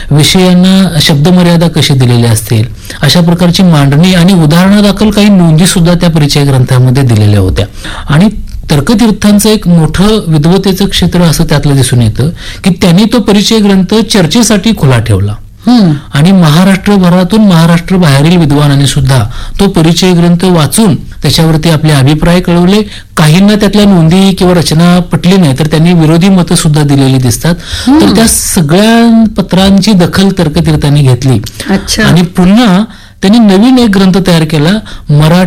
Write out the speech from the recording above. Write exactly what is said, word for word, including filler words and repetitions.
विषयांना शब्दमर्यादा कशी दिलेली असतील अशा प्रकारची मांडणी आणि उदाहरणादाखल काही नोंदी सुद्धा त्या परिचय ग्रंथामध्ये दिलेल्या होत्या. आणि तर्कतीर्थांचं एक मोठं विद्वतेचं क्षेत्र असं त्यातलं दिसून येतं की त्यांनी तो परिचय ग्रंथ चर्चेसाठी खुला ठेवला आणि महाराष्ट्रभरातून महाराष्ट्र बाहेरील विद्वानांनी सुद्धा तो परिचय ग्रंथ वाचून त्याच्यावरती आपले अभिप्राय कळवले. काहींना त्यातल्या नोंदी किंवा रचना पटली नाही तर त्यांनी विरोधी मतं सुद्धा दिलेली दिसतात. तर त्या सगळ्या पत्रांची दखल तर्कतीर्थांनी घेतली आणि पुन्हा त्यांनी नवीन एक ग्रंथ तयार केला, मराठी